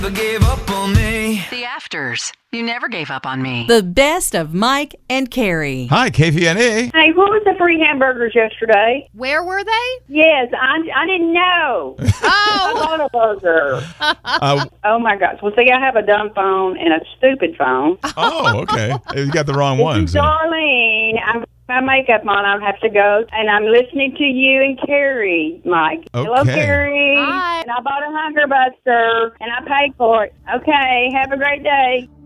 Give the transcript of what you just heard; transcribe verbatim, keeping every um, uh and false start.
Never gave up on me. The Afters. You never gave up on me. The best of Mike and Carrie. Hi, K V N A. Hey, what was the free hamburgers yesterday? Where were they? Yes, I, I didn't know. I Oh, bought a burger. Uh, Oh, my gosh. Well, see, I have a dumb phone and a stupid phone. oh, okay. You got the wrong ones. then. Darlene, I'm my makeup on. I have to go. And I'm listening to you and Carrie, Mike. Hello, Okay. Carrie. Hi. And I bought a Hunger Buster, and I paid for it. Okay, have a great day.